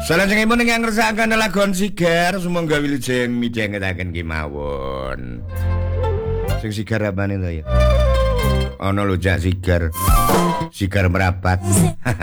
Salajengipun ingkang ngersakaken lagon sigar sumangga wilujeng midhangetaken kemawon. Sing sigar apane to ya? Ana lho jak sigar. Sigar merapat.